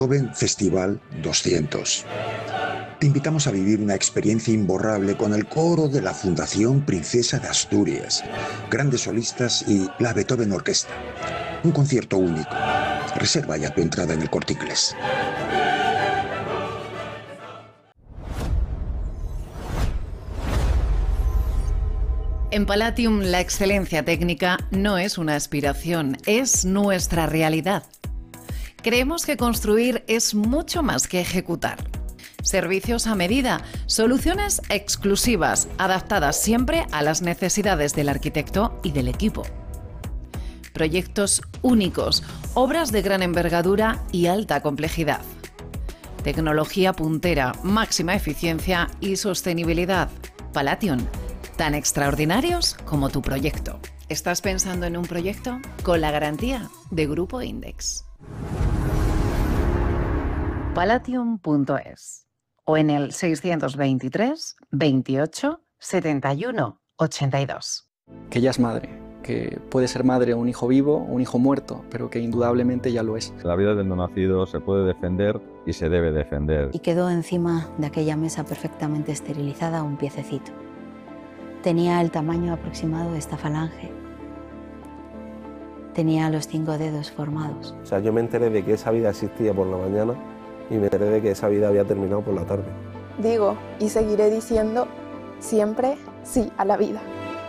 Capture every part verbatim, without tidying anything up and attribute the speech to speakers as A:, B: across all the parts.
A: Joven Festival doscientos. Te invitamos a vivir una experiencia imborrable con el coro de la Fundación Princesa de Asturias, grandes solistas y la Beethoven Orquesta. Un concierto único. Reserva ya tu entrada en el Corte Inglés.
B: En Palatium, la excelencia técnica no es una aspiración, es nuestra realidad. Creemos que construir es mucho más que ejecutar. Servicios a medida, soluciones exclusivas, adaptadas siempre a las necesidades del arquitecto y del equipo. Proyectos únicos, obras de gran envergadura y alta complejidad. Tecnología puntera, máxima eficiencia y sostenibilidad. Palatium, tan extraordinarios como tu proyecto. ¿Estás pensando en un proyecto? Con la garantía de Grupo Index. Palatium punto es o en el seiscientos veintitrés, veintiocho, setenta y uno, ochenta y dos.
C: Que ella es madre, que puede ser madre un hijo vivo o un hijo muerto, pero que indudablemente ya lo es.
D: La vida del no nacido se puede defender y se debe defender.
E: Y quedó encima de aquella mesa perfectamente esterilizada un piececito. Tenía el tamaño aproximado de esta falange. Tenía los cinco dedos formados.
F: O sea, yo me enteré de que esa vida existía por la mañana y me enteré de que esa vida había terminado por la tarde.
G: Digo y seguiré diciendo siempre sí a la vida.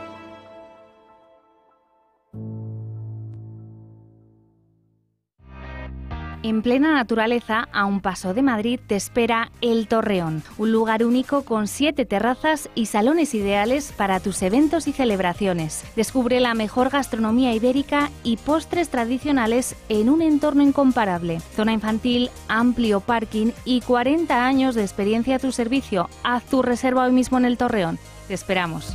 H: En plena naturaleza, a un paso de Madrid, te espera El Torreón, un lugar único con siete terrazas y salones ideales para tus eventos y celebraciones. Descubre la mejor gastronomía ibérica y postres tradicionales en un entorno incomparable. Zona infantil, amplio parking y cuarenta años de experiencia a tu servicio. Haz tu reserva hoy mismo en El Torreón. Te esperamos.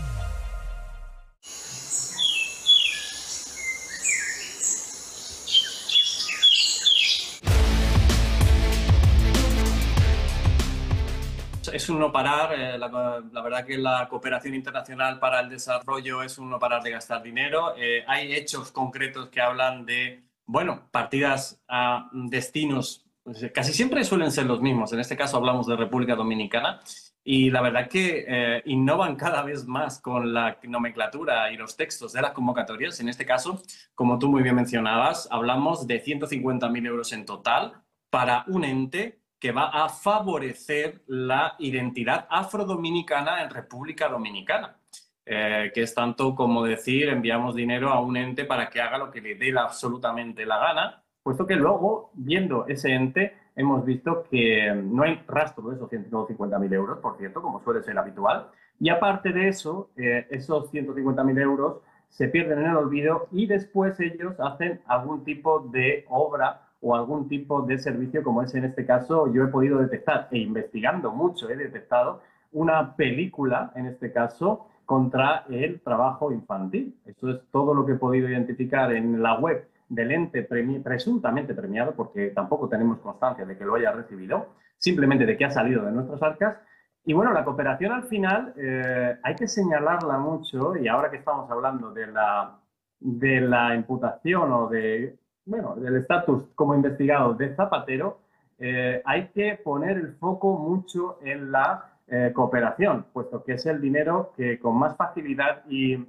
I: Es un no parar, eh, la, la verdad que la cooperación internacional para el desarrollo es un no parar de gastar dinero. Eh, hay hechos concretos que hablan de, bueno, partidas a destinos, pues, casi siempre suelen ser los mismos. En este caso hablamos de República Dominicana y la verdad que eh, innovan cada vez más con la nomenclatura y los textos de las convocatorias. En este caso, como tú muy bien mencionabas, hablamos de ciento cincuenta mil euros en total para un ente que va a favorecer la identidad afrodominicana en República Dominicana, eh, que es tanto como decir enviamos dinero a un ente para que haga lo que le dé la, absolutamente la gana, puesto que luego, viendo ese ente, hemos visto que no hay rastro de esos ciento cincuenta mil euros, por cierto, como suele ser habitual, y aparte de eso, eh, esos ciento cincuenta mil euros se pierden en el olvido y después ellos hacen algún tipo de obra o algún tipo de servicio, como es en este caso. Yo he podido detectar, e investigando mucho he detectado, una película, en este caso, contra el trabajo infantil. Esto es todo lo que he podido identificar en la web del ente premi- presuntamente premiado, porque tampoco tenemos constancia de que lo haya recibido, simplemente de que ha salido de nuestras arcas. Y bueno, la cooperación al final eh, hay que señalarla mucho, y ahora que estamos hablando de la, de la imputación o de... bueno, del estatus como investigado de Zapatero, eh, hay que poner el foco mucho en la eh, cooperación, puesto que es el dinero que con más facilidad y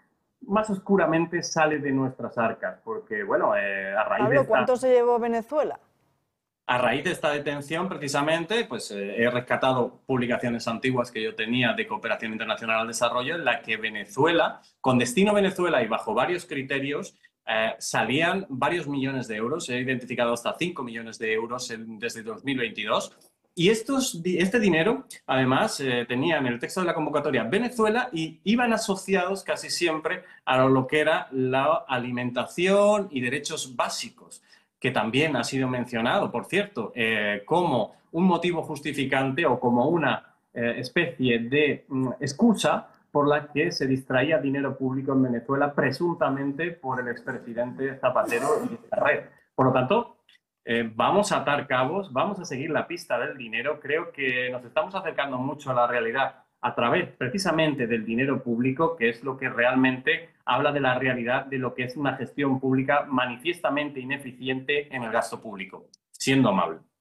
I: más oscuramente sale de nuestras arcas, porque, bueno, eh, a raíz
J: Pablo,
I: de esta...
J: ¿cuánto se llevó Venezuela?
I: A raíz de esta detención, precisamente, pues eh, he rescatado publicaciones antiguas que yo tenía de cooperación internacional al desarrollo, en la que Venezuela, con destino Venezuela y bajo varios criterios, eh, salían varios millones de euros. He identificado hasta cinco millones de euros en, desde dos mil veintidós. Y estos, este dinero, además, eh, tenía en el texto de la convocatoria Venezuela y iban asociados casi siempre a lo que era la alimentación y derechos básicos, que también ha sido mencionado, por cierto, eh, como un motivo justificante o como una eh, especie de mm, excusa por la que se distraía dinero público en Venezuela, presuntamente por el expresidente Zapatero y esta red. Por lo tanto, eh, vamos a atar cabos, vamos a seguir la pista del dinero. Creo que nos estamos acercando mucho a la realidad a través precisamente del dinero público, que es lo que realmente habla de la realidad de lo que es una gestión pública manifiestamente ineficiente en el gasto público, siendo amable.